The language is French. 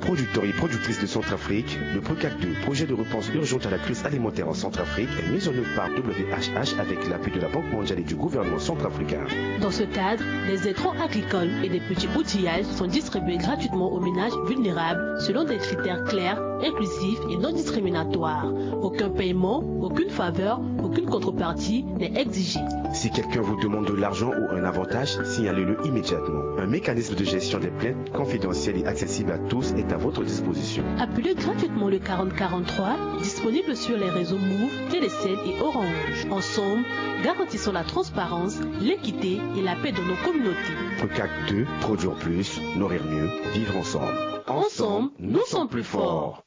Producteur et productrice de Centrafrique, le PRECAC 2, projet de réponse urgente à la crise alimentaire en Centrafrique, est mis en œuvre par WHH avec l'appui de la Banque mondiale et du gouvernement centrafricain. Dans ce cadre, des intrants agricoles et des petits outillages sont distribués gratuitement aux ménages vulnérables selon des critères clairs, inclusifs et non discriminatoires. Aucun paiement, aucune faveur, aucune contrepartie n'est exigée. Si quelqu'un vous demande de l'argent ou un avantage, signalez-le immédiatement. Un mécanisme de gestion des plaintes confidentiel et accessible à tous est à votre disposition. Appelez gratuitement le 4043, disponible sur les réseaux Move, Télécel et Orange. Ensemble, garantissons la transparence, l'équité et la paix dans nos communautés. PRECAC 2, produire plus, nourrir mieux, vivre ensemble. Ensemble, nous sommes plus forts.